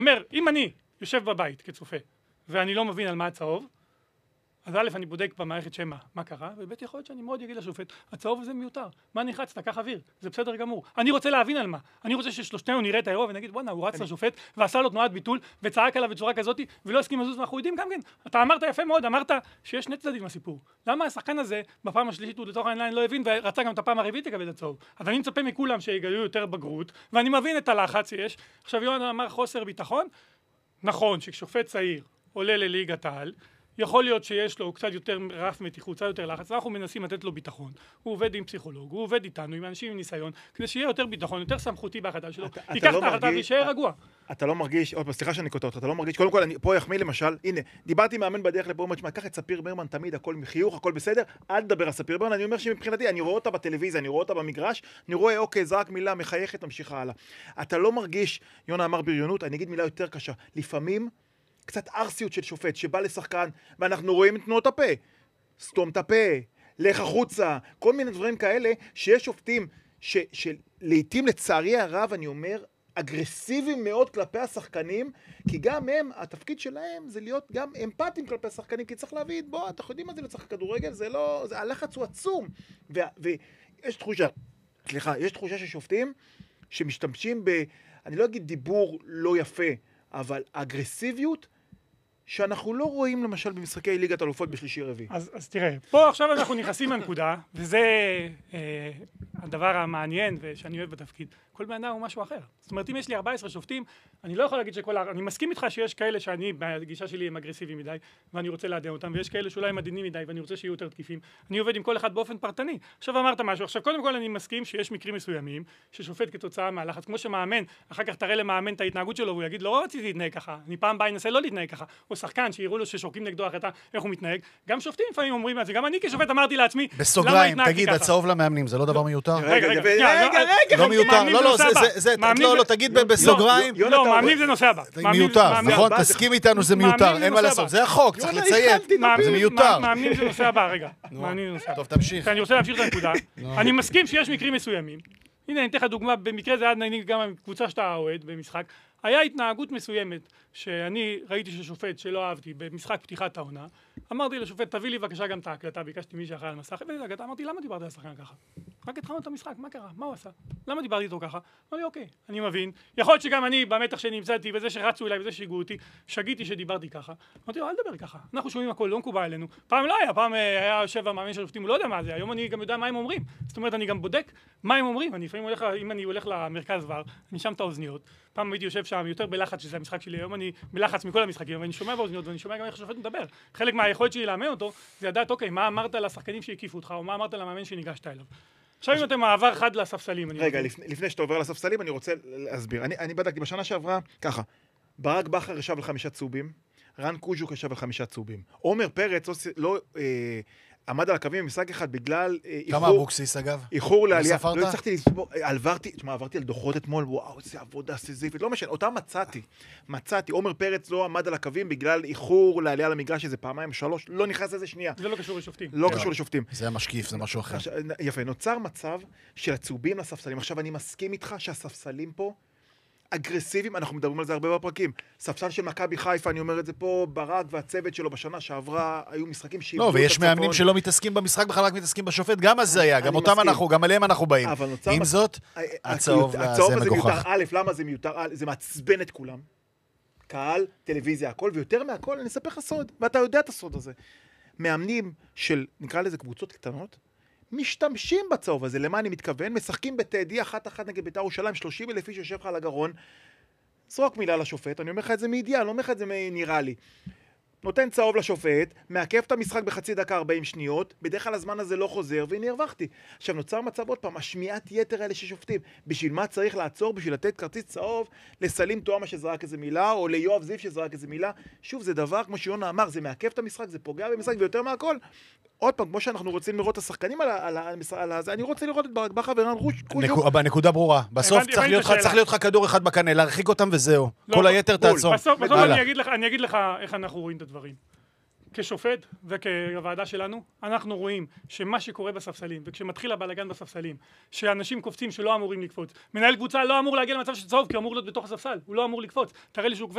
אומר, אם אני יושב בבית כצופה, ואני לא מבין על מה הצהוב, אז א', אני בודק במערכת שמה, מה קרה, וב' יכול להיות שאני מאוד אגיד לשופט, הצהוב הזה מיותר, מה נחצת, קח אוויר, זה בסדר גמור. אני רוצה להבין על מה, אני רוצה ששלושתנו נראה את האירוע ונגיד, בוא'נה, הוא רץ לשופט ועשה לו תנועת ביטול, וצעק עליו בצורה כזאת, ולא הסכים לזוז, ואנחנו יודעים גם כן, אתה אמרת יפה מאוד, אמרת שיש שני צדדים לסיפור. למה השחקן הזה, בפעם השלישית הוא לתוך העיניים לא הבין, ורצה גם את הפעם הרביעית לקבל את הצהוב. אז אני מצפה מכולם שיגלו יותר בגרות, ואני מבין את הלחץ שיש. עכשיו יונה אמר חוסר ביטחון. נכון שכשופט צעיר עולה לליגת העל, יכול להיות שיש לו קצת יותר רף מתיחות, קצת יותר לחץ, אנחנו מנסים לתת לו ביטחון. הוא עובד עם פסיכולוג, הוא עובד איתנו, עם אנשים עם ניסיון, כדי שיהיה יותר ביטחון, יותר סמכותי בהחלטה שלו. ייקח את ההחלטה וישאר רגוע. אתה לא מרגיש, עוד פעם, סליחה שאני קוטע אותך, אתה לא מרגיש, קודם כל, פה יחמיא למשל, הנה, דיברתי עם מאמן בדרך לפה, אומר, קח את ספיר ברמן, תמיד הכל מחיוך, הכל בסדר, אל תדבר על ספיר ברמן, אני אומר שמבחינתי, אני רואה אותה בטלוויזיה, אני רואה אותה במגרש, אני רואה, אוקיי, זרק מילה, מחייכת, ממשיכה הלאה. אתה לא מרגיש, יונה אמר בריונות, אני אגיד מילה יותר קשה. לפעמים קצת ארסיות של שופט שבא לשחקן, ואנחנו רואים את תנועות הפה. סתום את הפה, לך החוצה, כל מיני דברים כאלה, שיש שופטים שלעיתים לצערי הרב, אני אומר, אגרסיביים מאוד כלפי השחקנים, כי גם הם, התפקיד שלהם זה להיות גם אמפתיים כלפי השחקנים, כי צריך להבין, בוא, אתה יודעים מה זה לשחק כדורגל, זה לא, הלחץ הוא עצום. ויש תחושה, סליחה, יש תחושה של שופטים שמשתמשים אני לא אגיד דיבור לא יפה, אבל אגרסיביות שאנחנו לא רואים למשל במשחקי ליגת אלופות בשלישי רביעי. אז תראה, פה עכשיו אנחנו נכנסים לנקודה, וזה הדבר המעניין ושאני אוהב בתפקיד. כל בן אדם הוא משהו אחר. זאת אומרת, אם יש לי 14 שופטים, אני לא יכול להגיד אני מסכים איתך שיש כאלה שאני, בגישה שלי הם אגרסיביים מדי, ואני רוצה לעדן אותם, ויש כאלה שאולי הם עדינים מדי, ואני רוצה שיהיו יותר תקיפים. אני עובד עם כל אחד באופן פרטני. עכשיו אמרת משהו. עכשיו, קודם כל אני מסכים שיש מקרים מסוימים, ששופט כתוצאה מהלחץ, כמו שמאמן, אחר כך תראה למאמן את ההתנהגות שלו, והוא יגיד, לא רציתי להתנהג ככה. אני פעם באה אנסה לא להתנהג ככה. או שחקן שיראו לו ששורקים נגדו החלטה, איך הוא מתנהג. גם שופטים לפעמים אומרים את זה. גם אני כשופט אמרתי לעצמי, בסוגריים, תגיד, הצהוב למאמנים, זה לא דבר מיותר? רגע, לא מיותר. לא, תגיד בסוגריים. לא, מאמנים זה נושא הבא. מיותר, נכון? תסכים איתנו, זה מיותר, אין מה לעשות. זה החוק, צריך לציית. זה מיותר. מאמנים זה נושא הבא, רגע. מאמנים זה נושא הבא. טוב, תמשיך. אני רוצה להמשיך את הנקודה. אני מסכים שיש מקרים מסוימים. הנה, אני אתן לך דוגמה, במקרה זה נגיד גם קבוצה שאתה אוהד במשחק. היה התנהגות מסוימת שאני ראיתי ששופט שלא אהבתי במשחק פתיחת העונה, אמרתי לשופט, תביא לי בבקשה גם את ההקלטה, ביקשתי מי שאחראי על המסך, הבאתי את ההקלטה, אמרתי, למה דיברתי על השחקן ככה? רק התחלנו את המשחק, מה קרה? מה הוא עשה? למה דיברתי איתו ככה? אמר לי, אוקיי, אני מבין. יכול להיות שגם אני, במתח שנמצאתי, בזה שרצו אליי, בזה שהיגעו אותי, שגיתי שדיברתי ככה. אמרתי לו, אל תדבר ככה. אנחנו שומעים הכל, לא מקובל עלינו. פעם לא היה, פעם היה יושב המאמן של השופטים, הוא לא יודע מה זה. היום אני גם יודע מה הם אומרים. זאת אומרת, אני גם בודק מה הם אומרים. אני לפעמים הולך, אם אני הולך למרכז ור, אני שם את האוזניות. פעם הייתי יושב שם יותר בלחץ, שזה המשחק שלי. היום אני בלחץ מכל המשחקים, אבל אני שומע באוזניות ואני שומע גם איך השופט מדבר. חלק מהיכולת שלי לאמן אותו, זה לדעת, אוקיי, מה אמרת לשחקנים שהקיפו אותך, או מה אמרת למאמן שניגשת אליו. עכשיו אם אתם מעבר חד לספסלים. רגע, לפני שאתה עובר לספסלים, אני רוצה להסביר. אני בדקתי בשנה שעברה, ככה, ברק בכר ישב על 5 צהובים, רן קוז'וק ישב על 5 צהובים. עומר פרץ לא עמד על הקווים במשחק אחד בגלל כמה אבוקסיס אגב? איחור לעלייה. לא הצלחתי לספור, עברתי על דוחות אתמול, וואו, איזה עבודה סיזיפית, לא משנה, אותה מצאתי. עומר פרץ לא עמד על הקווים בגלל איחור לעלייה למגרש איזה פעמיים 3, לא נכנס לזה שנייה. זה לא קשור לשופטים. לא קשור לשופטים. זה המשקיף, זה משהו אחר. יפה, נוצר מצב של הצהובים לספסלים. עכשיו אני מסכים איתך שהספסלים פה אגרסיביים, אנחנו מדברים על זה הרבה בפרקים. ספסל של מכבי חיפה, אני אומר את זה פה, ברק והצוות שלו בשנה שעברה, היו משחקים שאיבדו את הצפון. לא, ויש מאמנים שלא מתעסקים במשחק, בכלל רק מתעסקים בשופט, גם אז זה היה, גם עליהם אנחנו באים. עם זאת, הצהוב זה מגוחך. א', למה זה מיותר? זה מעצבן את כולם. קהל, טלוויזיה, הכל, ויותר מהכל, אני אספר לך סוד, ואתה יודע את הסוד הזה. מאמנים של, נקרא לזה קבוצות קטנות, משתמשים בצהוב הזה, למה אני מתכוון? משחקים בטדי 1-1 נגד בית"ר ירושלים, 30,000 איש יושב לך על הגרון, זרוק מילה לשופט, אני אומר לך את זה מידיעה, אני לא אומר לך את זה נראה לי. נותן צהוב לשופט, מעכב את המשחק בחצי דקה 40 שניות, בדרך כלל הזמן הזה לא חוזר, והנה הרווחתי. עכשיו נוצר מצב עוד פעם, השמיעת יתר האלה ששופטים, בשביל מה צריך לעצור? בשביל לתת כרטיס צהוב לסלים תואמה שזרק איזה מילה, או ליואב זיו שזרק איזה מילה. שוב, זה דבר, כמו שיונה אמר, זה מעכב את המשחק, זה פוגע במשחק, ויותר מהכל. עוד פעם, כמו שאנחנו רוצים לראות את השחקנים על זה, אני רוצה לראות את ברק בכר ורן קוז'וק. בנקודה ברורה. בסוף צריך להיות לך כדור אחד בקנה, להרחיק אותם וזהו. כל היתר תעצור. בסוף אני אגיד לך איך אנחנו רואים את הדברים. כשופט וכוועדה שלנו, אנחנו רואים שמה שקורה בספסלים, וכשמתחיל הבלגן בספסלים, שאנשים קופצים שלא אמורים לקפוץ. מנהל קבוצה לא אמור להגיע למצב של צהוב, כי הוא אמור להיות בתוך הספסל. הוא לא אמור לקפוץ. תראה לי שהוא